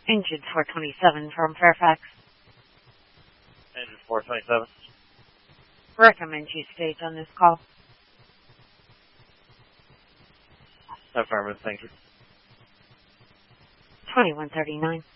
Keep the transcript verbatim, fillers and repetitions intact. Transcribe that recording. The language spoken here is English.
Engine four twenty-seven from Fairfax. Engine four twenty-seven. Recommend you stage on this call. Affirmative, thank you. twenty-one thirty-nine.